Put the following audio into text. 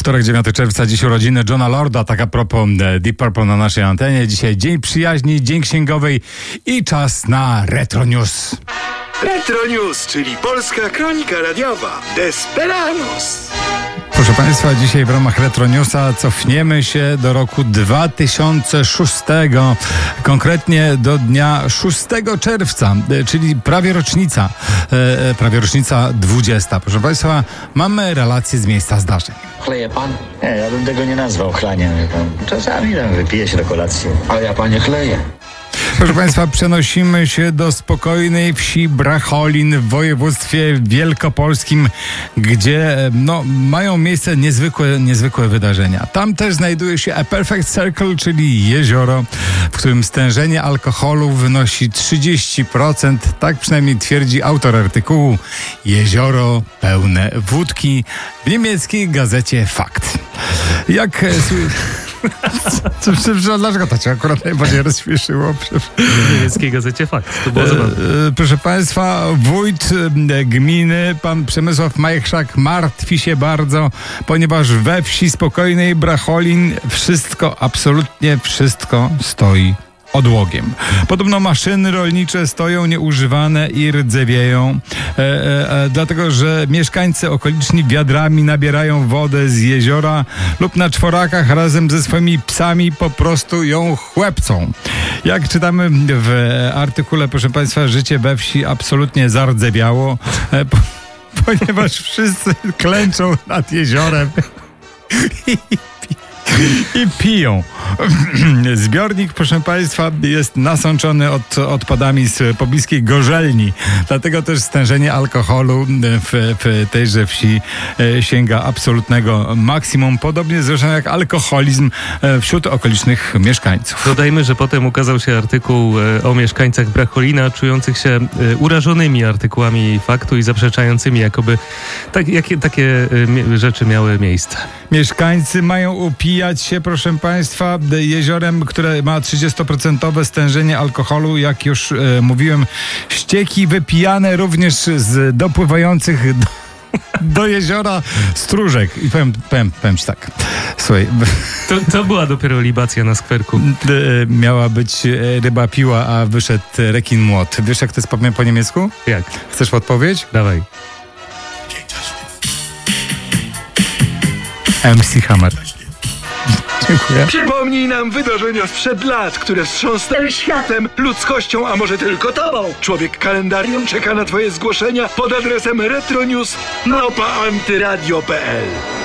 Wtorek, 9 czerwca, dziś urodziny Johna Lorda, tak a propos Deep Purple na naszej antenie. Dzisiaj Dzień Przyjaźni, Dzień Księgowej i czas na Retro News. Retro News, czyli polska kronika radiowa. Desperados. Proszę Państwa, dzisiaj w ramach Retro Newsa cofniemy się do roku 2006, konkretnie do dnia 6 czerwca, czyli prawie rocznica 20. Proszę Państwa, mamy relacje z miejsca zdarzeń. Chleje pan? Nie, ja bym tego nie nazwał chlaniem. Czasami tam wypije się do kolacji. Ale ja panie chleję. Proszę Państwa, przenosimy się do spokojnej wsi Bracholin w województwie wielkopolskim, gdzie mają miejsce niezwykłe wydarzenia. Tam też znajduje się A Perfect Circle, czyli jezioro, w którym stężenie alkoholu wynosi 30%. Tak przynajmniej twierdzi autor artykułu Jezioro pełne wódki w niemieckiej gazecie Fakt. Dlaczego to cię akurat najbardziej rozśmieszyło? W niemieckiej gazecie Fakt. To było zabawne. Proszę Państwa, wójt gminy, pan Przemysław Majchrzak, martwi się bardzo, ponieważ we wsi spokojnej Bracholin absolutnie wszystko stoi odłogiem. Podobno maszyny rolnicze stoją nieużywane i rdzewieją, dlatego że mieszkańcy okoliczni wiadrami nabierają wodę z jeziora lub na czworakach razem ze swoimi psami po prostu ją chłepcą. Jak czytamy w artykule, proszę Państwa, życie we wsi absolutnie zardzewiało, ponieważ wszyscy klęczą nad jeziorem i piją. Zbiornik, proszę Państwa, jest nasączony odpadami z pobliskiej gorzelni. Dlatego też stężenie alkoholu w tejże wsi sięga absolutnego maksimum. Podobnie zresztą jak alkoholizm wśród okolicznych mieszkańców. Dodajmy, że potem ukazał się artykuł o mieszkańcach Bracholina, czujących się urażonymi artykułami Faktu i zaprzeczającymi, jakoby takie rzeczy miały miejsce. Mieszkańcy mają upijać się, proszę Państwa, jeziorem, które ma 30% stężenie alkoholu. Jak już mówiłem, ścieki wypijane również z dopływających do jeziora stróżek. I powiem ci tak. Słuchaj. To była dopiero libacja na skwerku. Miała być ryba piła, a wyszedł rekin młot. Wiesz, jak to jest po niemiecku? Jak? Chcesz odpowiedź? Dawaj. MC Hammer. Dziękuję. Przypomnij nam wydarzenia sprzed lat, które wstrząsnęły światem, ludzkością, a może tylko tobą. Człowiek kalendarium czeka na twoje zgłoszenia pod adresem retronews@antyradio.pl.